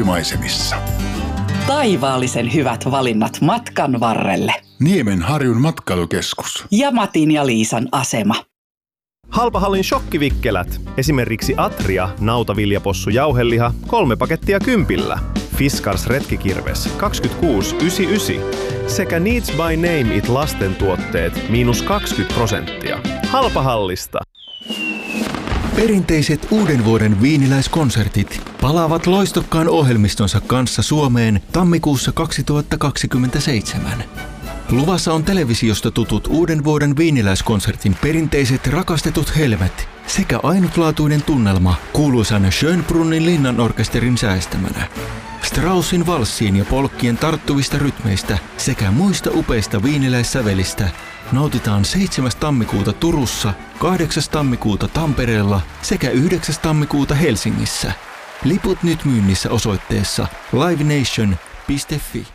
alppimaisemissa. Taivaallisen hyvät valinnat matkan varrelle. Niemenharjun matkailukeskus. Ja Matin ja Liisan asema. Halpahallin shokkivikkelät. Esimerkiksi Atria, nautaviljapossu jauheliha, 3 pakettia 10. Fiskars retkikirves 26,99. Sekä Needs by Name It lastentuotteet -20%. Halpahallista. Perinteiset uuden vuoden viiniläiskonsertit palaavat loistokkaan ohjelmistonsa kanssa Suomeen tammikuussa 2027. Luvassa on televisiosta tutut uuden vuoden viiniläiskonsertin perinteiset rakastetut helmet sekä ainutlaatuinen tunnelma kuuluisan Schönbrunnin linnanorkesterin säestämänä. Straussin valssiin ja polkkien tarttuvista rytmeistä sekä muista upeista viiniläissävelistä nautitaan 7. tammikuuta Turussa, 8. tammikuuta Tampereella sekä 9. tammikuuta Helsingissä. Liput nyt myynnissä osoitteessa livenation.fi.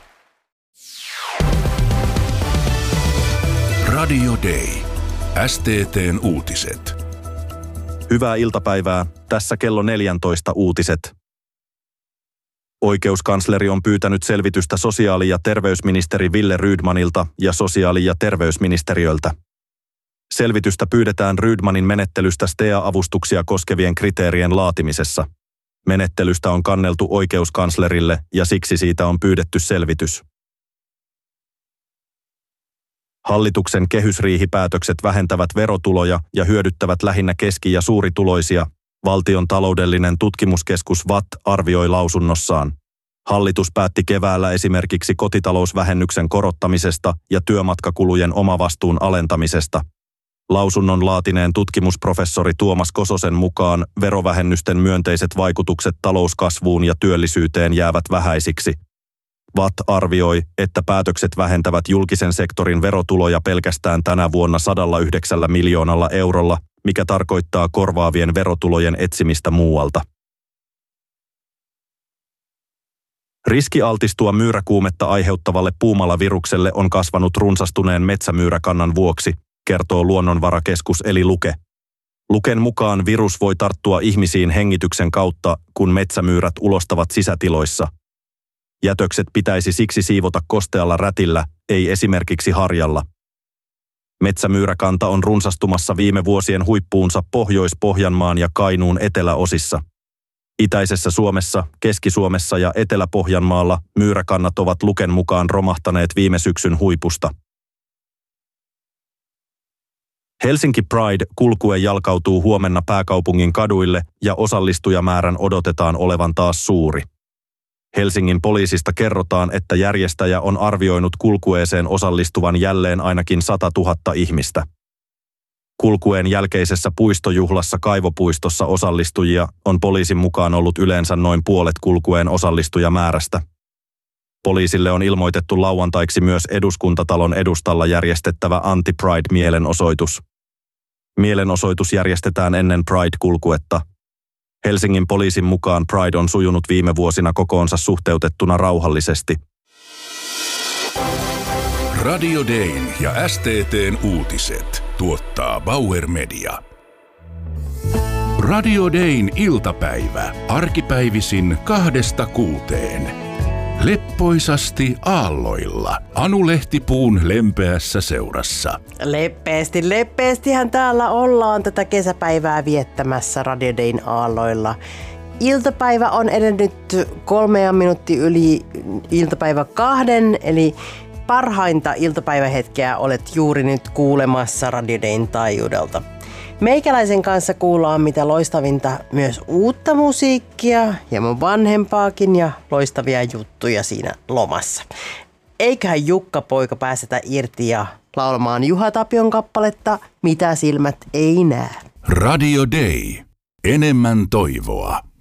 Radio Day. STT:n uutiset. Hyvää iltapäivää. Tässä kello 14 uutiset. Oikeuskansleri on pyytänyt selvitystä sosiaali- ja terveysministeri Wille Rydmanilta ja sosiaali- ja terveysministeriöltä. Selvitystä pyydetään Rydmanin menettelystä STEA-avustuksia koskevien kriteerien laatimisessa. Menettelystä on kanneltu oikeuskanslerille ja siksi siitä on pyydetty selvitys. Hallituksen kehysriihipäätökset vähentävät verotuloja ja hyödyttävät lähinnä keski- ja suurituloisia, Valtion taloudellinen tutkimuskeskus VATT arvioi lausunnossaan. Hallitus päätti keväällä esimerkiksi kotitalousvähennyksen korottamisesta ja työmatkakulujen omavastuun alentamisesta. Lausunnon laatineen tutkimusprofessori Tuomas Kososen mukaan verovähennysten myönteiset vaikutukset talouskasvuun ja työllisyyteen jäävät vähäisiksi. VATT arvioi, että päätökset vähentävät julkisen sektorin verotuloja pelkästään tänä vuonna 109 miljoonalla eurolla, mikä tarkoittaa korvaavien verotulojen etsimistä muualta. Riski altistua myyräkuumetta aiheuttavalle puumalavirukselle on kasvanut runsastuneen metsämyyräkannan vuoksi, kertoo Luonnonvarakeskus eli Luke. Luken mukaan virus voi tarttua ihmisiin hengityksen kautta, kun metsämyyrät ulostavat sisätiloissa. Jätökset pitäisi siksi siivota kostealla rätillä, ei esimerkiksi harjalla. Metsämyyräkanta on runsastumassa viime vuosien huippuunsa Pohjois-Pohjanmaan ja Kainuun eteläosissa. Itäisessä Suomessa, Keski-Suomessa ja Etelä-Pohjanmaalla myyräkannat ovat Luken mukaan romahtaneet viime syksyn huipusta. Helsinki Pride-kulkue jalkautuu huomenna pääkaupungin kaduille ja osallistujamäärän odotetaan olevan taas suuri. Helsingin poliisista kerrotaan, että järjestäjä on arvioinut kulkueeseen osallistuvan jälleen ainakin 100 000 ihmistä. Kulkueen jälkeisessä puistojuhlassa Kaivopuistossa osallistujia on poliisin mukaan ollut yleensä noin puolet kulkueen osallistujamäärästä. Poliisille on ilmoitettu lauantaiksi myös Eduskuntatalon edustalla järjestettävä anti-Pride-mielenosoitus. Mielenosoitus järjestetään ennen Pride-kulkuetta. Helsingin poliisin mukaan Pride on sujunut viime vuosina kokoonsa suhteutettuna rauhallisesti. Radio Dayn ja STT:n uutiset tuottaa Bauer Media. Radio Dayn iltapäivä arkipäivisin 2–6. Leppoisasti aalloilla Anu Lehtipuun lempeässä seurassa. Leppeästihän täällä ollaan tätä kesäpäivää viettämässä Radio Dayn aalloilla. Iltapäivä on edennyt 3 minuuttia yli iltapäivä 2, eli parhainta iltapäivähetkeä olet juuri nyt kuulemassa Radio Dayn taajuudelta. Meikäläisen kanssa kuullaan mitä loistavinta myös uutta musiikkia, hieman vanhempaakin ja loistavia juttuja siinä lomassa. Eiköhän Jukka-poika pääsetä irti ja laulamaan Juha Tapion kappaletta Mitä silmät ei näe. Radio Day. Enemmän toivoa.